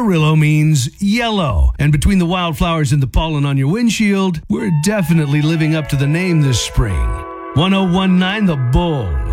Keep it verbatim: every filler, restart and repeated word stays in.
Amarillo means yellow. And between the wildflowers and the pollen on your windshield, we're definitely living up to the name this spring. ten nineteen The Bull.